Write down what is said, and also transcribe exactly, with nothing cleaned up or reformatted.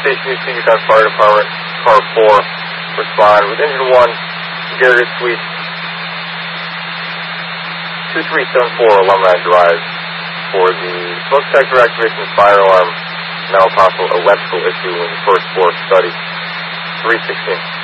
Station East Unitron Fire Department, Car four, respond with Engine one, Gary Suite, two three seven four Alumni Drive for the smoke detector activation fire alarm, now a possible electrical issue in the first floor study, three sixteen.